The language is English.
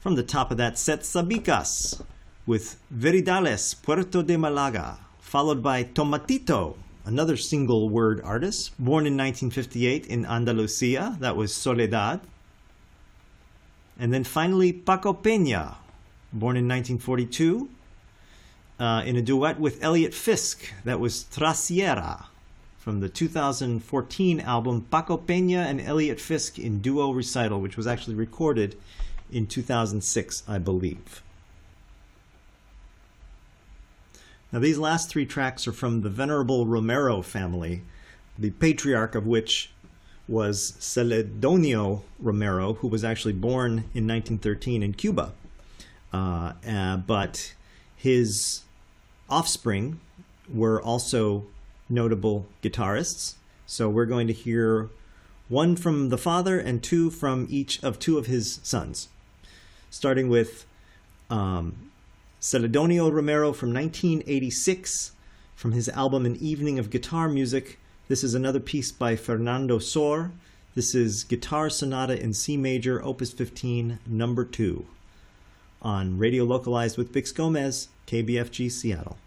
From the top of that set, Sabicas with Veridales, Puerto de Malaga, followed by Tomatito, another single-word artist, born in 1958 in Andalusia. That was Soledad. And then finally, Paco Peña, born in 1942, in a duet with Elliot Fisk. That was Trasiera, from the 2014 album Paco Peña and Elliot Fisk in Duo Recital, which was actually recorded in 2006, I believe. Now, these last three tracks are from the Venerable Romero family, the patriarch of which was Celedonio Romero, who was actually born in 1913 in Cuba. But his offspring were also notable guitarists. So we're going to hear one from the father and two from each of two of his sons. Starting with Celedonio Romero from 1986, from his album An Evening of Guitar Music. This is another piece by Fernando Sor. This is Guitar Sonata in C Major, Opus 15, number 2, on Radio Localized with Bix Gomez, KBFG Seattle.